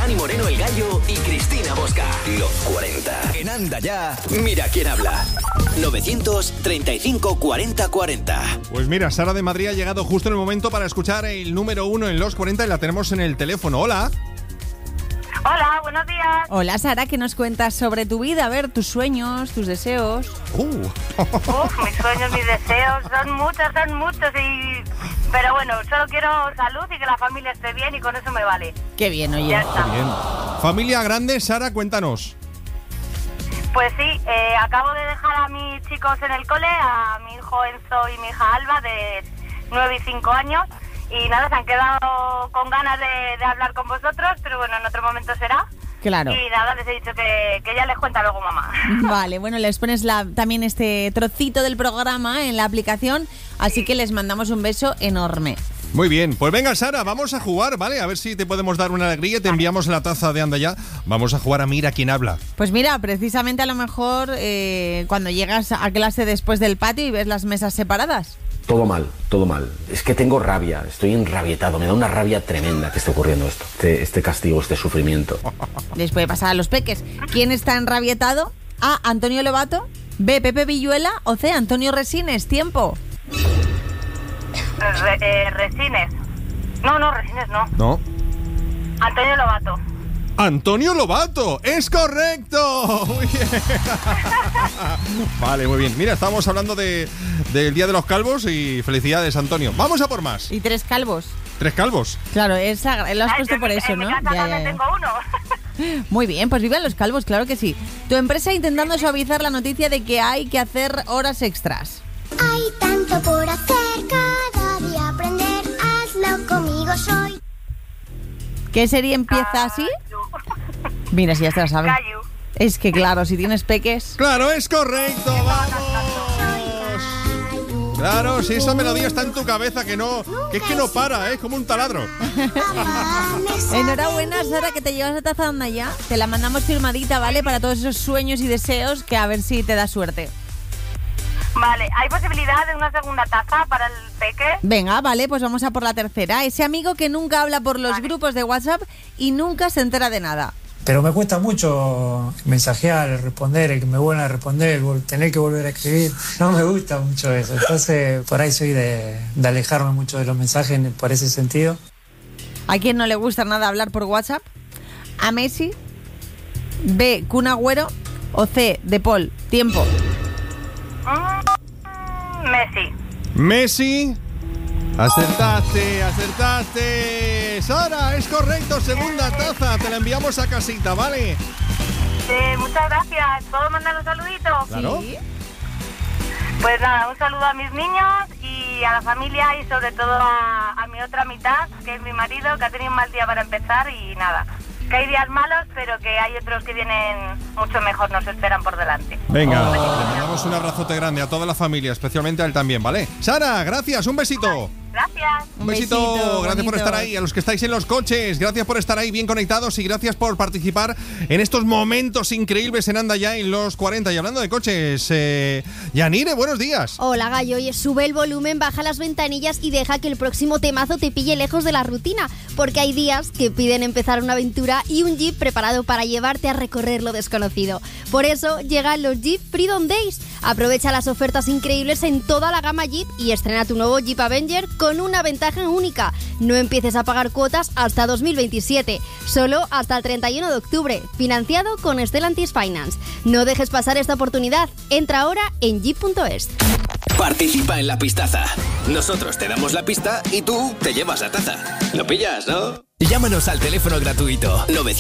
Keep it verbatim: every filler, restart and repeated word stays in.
Dani Moreno el Gallo y Cristina Bosca. Los cuarenta. En Anda Ya, mira quién habla. novecientos treinta y cinco cuarenta cuarenta. Pues mira, Sara de Madrid ha llegado justo en el momento para escuchar el número uno en los cuarenta y la tenemos en el teléfono. Hola. Hola, buenos días. Hola, Sara, ¿qué nos cuentas sobre tu vida? A ver, tus sueños, tus deseos. Uh. Uf, mis sueños, mis deseos, son muchos, son muchos y... Pero bueno, solo quiero salud y que la familia esté bien y con eso me vale. Qué bien, oye. Ya está. Qué bien. Familia grande, Sara, cuéntanos. Pues sí, eh, acabo de dejar a mis chicos en el cole, a mi hijo Enzo y mi hija Alba, de nueve y cinco años. Y nada, se han quedado con ganas de, de hablar con vosotros, pero bueno, en otro momento será. Claro. Y nada, les he dicho que, que ya les cuenta luego mamá. Vale, bueno, les pones la, también este trocito del programa en la aplicación, así que les mandamos un beso enorme. Muy bien, pues venga Sara, vamos a jugar, ¿vale? A ver si te podemos dar una alegría, te enviamos la taza de Anda Ya. Vamos a jugar a Mira quién habla. Pues mira, precisamente a lo mejor eh, cuando llegas a clase después del patio y ves las mesas separadas. Todo mal, todo mal. Es que tengo rabia, estoy enrabietado, me da una rabia tremenda que esté ocurriendo esto, este, este castigo, este sufrimiento. Les puede pasar a los peques. ¿Quién está enrabietado? A, Antonio Lobato. B, Pepe Villuela. O C, Antonio Resines. Tiempo. Re, eh, Resines. No, no, Resines no. No. Antonio Lobato. ¡Antonio Lobato! ¡Es correcto! Muy bien. Vale, muy bien. Mira, estábamos hablando de, del Día de los Calvos y felicidades, Antonio. Vamos a por más. Y tres calvos. ¿Tres calvos? Claro, esa, lo has Ay, puesto en por mi- eso, en ¿no? mi casa Ya, también ya, ya. tengo uno. Muy bien, pues vivan los calvos, claro que sí. Tu empresa intentando suavizar la noticia de que hay que hacer horas extras. Hay tanto por hacer, cada día aprender, hazlo conmigo soy. ¿Qué serie empieza así? Mira, si ya te la sabes. Cayu. Es que claro, si tienes peques... ¡Claro, es correcto! ¡Vamos! Claro, si esa melodía está en tu cabeza, que no, que es que no para, ¿eh? Es como un taladro. Enhorabuena, Sara, que te llevas la taza de Anda Ya. Te la mandamos firmadita, ¿vale? Para todos esos sueños y deseos, que a ver si te da suerte. Vale, ¿hay posibilidad de una segunda taza para el peque? Venga, vale, pues vamos a por la tercera. Ese amigo que nunca habla por los Vale. grupos de WhatsApp y nunca se entera de nada. Pero me cuesta mucho mensajear, responder, el que me vuelvan a responder, vol- tener que volver a escribir. No me gusta mucho eso. Entonces, por ahí soy de, de alejarme mucho de los mensajes en- por ese sentido. ¿A quién no le gusta nada hablar por WhatsApp? ¿A Messi? B, Kun Agüero. O C, De Paul. Tiempo. Mm, Messi. Messi. Acertaste, acertaste. Sara, es correcto, segunda taza. Te la enviamos a casita, ¿vale? Eh, muchas gracias. ¿Puedo mandar un saludito? Claro. Sí. Pues nada, un saludo a mis niños y a la familia y sobre todo a, a mi otra mitad, que es mi marido, que ha tenido un mal día para empezar y nada. Que hay días malos, pero que hay otros que vienen mucho mejor, nos esperan por delante. Venga, le mandamos un abrazote grande a toda la familia, especialmente a él también, ¿vale? Sara, gracias, un besito. Gracias. Un besito, besito, gracias por bonito. estar ahí. A los que estáis en los coches, gracias por estar ahí bien conectados y gracias por participar en estos momentos increíbles en Anda Ya en los cuarenta. Y hablando de coches, eh, Yanire, buenos días. Hola Gallo, oye, sube el volumen, baja las ventanillas y deja que el próximo temazo te pille lejos de la rutina, porque hay días que piden empezar una aventura y un Jeep preparado para llevarte a recorrer lo desconocido. Por eso llegan los Jeep Freedom Days. Aprovecha las ofertas increíbles en toda la gama Jeep y estrena tu nuevo Jeep Avenger con una ventaja única. No empieces a pagar cuotas hasta dos mil veintisiete, solo hasta el treinta y uno de octubre, financiado con Stellantis Finance. No dejes pasar esta oportunidad. Entra ahora en jeep punto es. Participa en la pistaza. Nosotros te damos la pista y tú te llevas la taza. ¿Lo pillas, no? Llámanos al teléfono gratuito novecientos